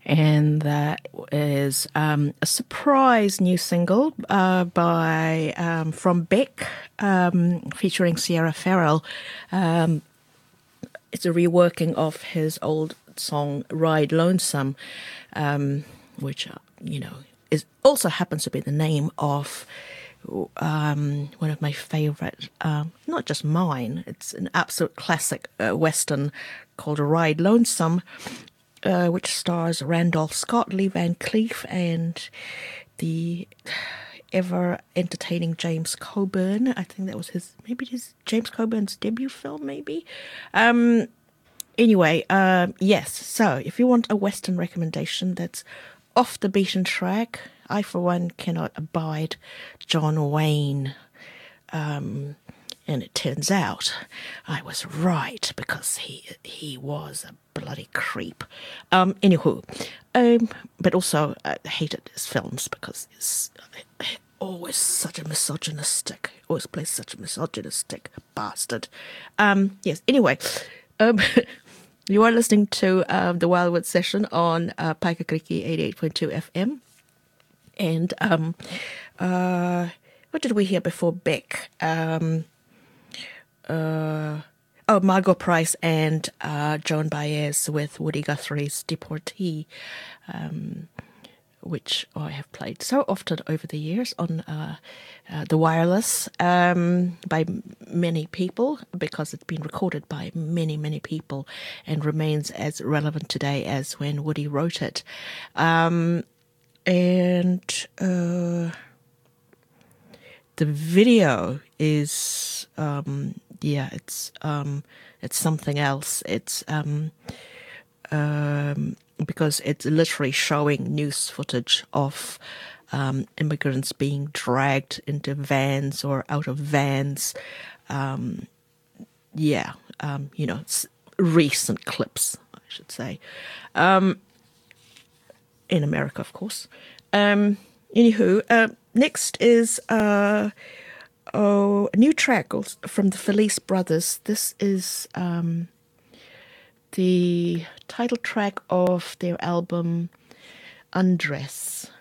and that is a surprise new single from Beck, featuring Sierra Farrell. It's a reworking of his old song "Ride Lonesome," which is also happens to be the name of one of my favorite, not just mine. It's an absolute classic western called "Ride Lonesome," which stars Randolph Scott, Lee Van Cleef, and the ever entertaining James Coburn. I think that was his James Coburn's debut film, maybe. Anyway, yes. So if you want a Western recommendation that's off the beaten track, I for one cannot abide John Wayne. And it turns out I was right, because he was a bloody creep. Anywho, but also I hated his films because he's always plays such a misogynistic bastard. Yes, anyway, you are listening to the Wildwood Session on Paikakriki 88.2 FM. And what did we hear before Beck? Margot Price and Joan Baez with Woody Guthrie's Deportee, which I have played so often over the years on the wireless by many people, because it's been recorded by many, many people and remains as relevant today as when Woody wrote it. The video is, it's something else. It's because it's literally showing news footage of immigrants being dragged into vans or out of vans. It's recent clips, I should say, in America, of course. Next is a new track from the Felice Brothers. This is the title track of their album Undress.